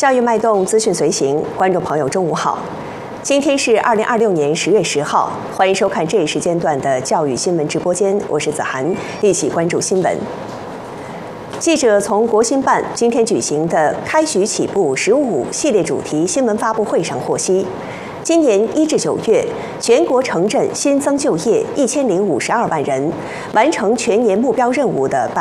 教育脉动，资讯随行，观众朋友中午好。今天是2026年10月10号，欢迎收看这一时间段的教育新闻直播间，我是子涵，一起关注新闻。记者从国新办今天举行的开学起步15系列主题新闻发布会上获悉，今年1至9月，全国城镇新增就业1052万人，完成全年目标任务的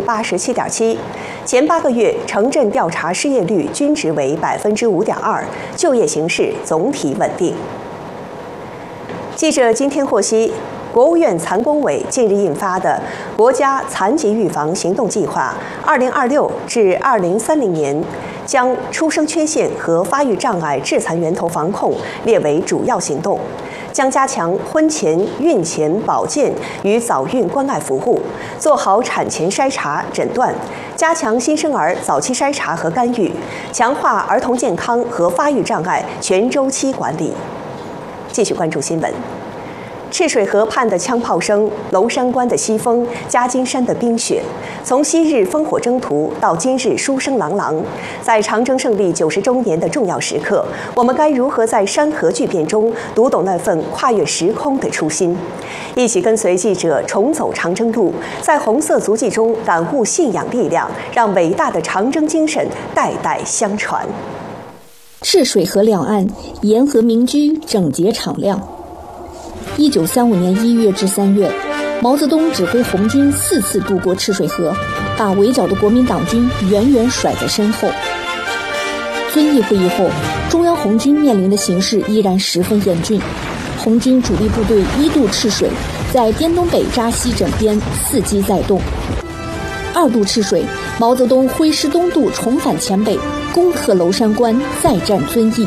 87.7%。前8个月城镇调查失业率均值为5.2%，就业形势总体稳定。记者今天获悉，国务院残工委近日印发的《国家残疾预防行动计划（2026至2030年）》，将出生缺陷和发育障碍致残源头防控列为主要行动，将加强婚前、孕前保健与早孕关爱服务，做好产前筛查诊断，加强新生儿早期筛查和干预，强化儿童健康和发育障碍全周期管理。继续关注新闻。赤水河畔的枪炮声，娄山关的西风，夹金山的冰雪，从昔日烽火征途到今日书声朗朗，在长征胜利90周年的重要时刻，我们该如何在山河巨变中读懂那份跨越时空的初心？一起跟随记者重走长征路，在红色足迹中感悟信仰力量，让伟大的长征精神代代相传。 赤水河两岸，沿河民居整洁敞亮。1935年1月至3月，毛泽东指挥红军4次渡过赤水河，把围剿的国民党军远远甩在身后。遵义会议后，中央红军面临的形势依然十分严峻。红军主力部队一渡赤水，在滇东北扎西整边伺机再动。2渡赤水，毛泽东挥师东渡，重返黔北，攻克娄山关，再战遵义。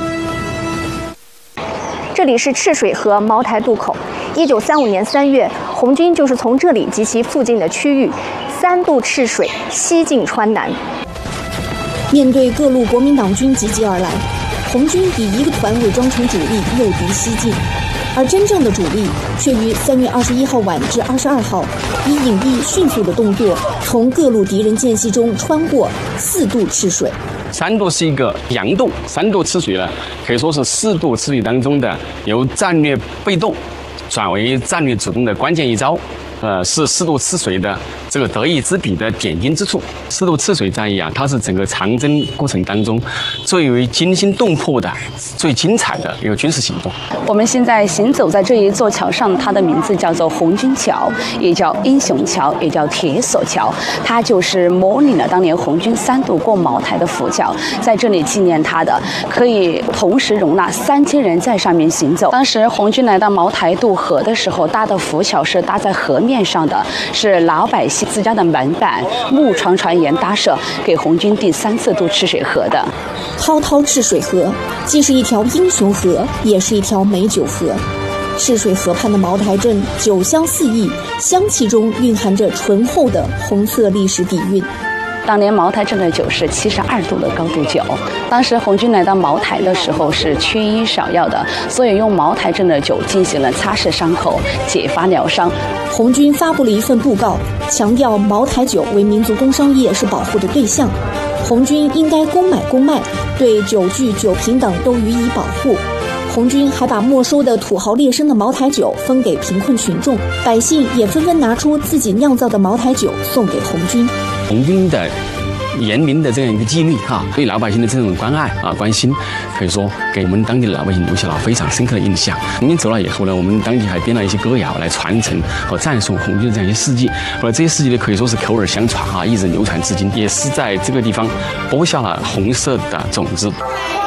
这里是赤水河茅台渡口。1935年3月，红军就是从这里及其附近的区域3渡赤水，西进川南。 面对各路国民党军集结而来，红军以一个团伪装成主力，诱敌西进，而真正的主力却于3月21号晚至22号，以隐蔽迅速的动作，从各路敌人间隙中穿过4渡赤水。 3渡是一个阳渡，3渡赤水呢，可以说是4渡赤水当中的由战略被动转为战略主动的关键一招。是4渡赤水的这个得意之笔的点睛之处。4渡赤水战役啊，它是整个长征过程当中最为惊心动魄的、最精彩的一个军事行动。 我们现在行走在这一座桥上，它的名字叫做红军桥，也叫英雄桥，也叫铁索桥。它就是模拟了当年红军3渡过茅台的浮桥，在这里纪念它的，可以同时容纳3000人在上面行走。当时红军来到茅台渡河的时候，搭的浮桥是搭在河面上的，是老百姓自家的门板木船沿搭设，给红军第3次渡赤水河的。 滔滔赤水河既是一条英雄河，也是一条美酒河。赤水河畔的茅台镇酒香四溢，香气中蕴含着醇厚的红色历史底蕴。 当年茅台镇的酒是72度的高度酒，当时红军来到茅台的时候是缺医少药的，所以用茅台镇的酒进行了擦拭伤口、解乏疗伤。 红军发布了一份布告，强调茅台酒为民族工商业是保护的对象，红军应该公买公卖，对酒具、酒瓶等都予以保护。红军还把没收的土豪劣绅的茅台酒分给贫困群众，百姓也纷纷拿出自己酿造的茅台酒送给红军。 红军的严明的这样一个纪律对老百姓的这种关爱关心，可以说给我们当地的老百姓留下了非常深刻的印象。红军走了以后呢，我们当地还编了一些歌谣来传承和赞颂红军的这样一些事迹。后来这些事迹呢，可以说是口耳相传一直流传至今，也是在这个地方播下了红色的种子。